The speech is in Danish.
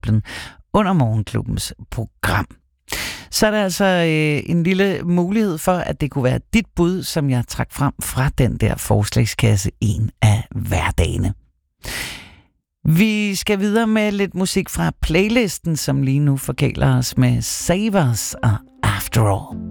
Chaplin under Morgenklubbens program. Så er der altså en lille mulighed for, at det kunne være dit bud, som jeg trak frem fra den der forslagskasse en af hverdagene. Vi skal videre med lidt musik fra playlisten, som lige nu forkæler os med Savers og After All.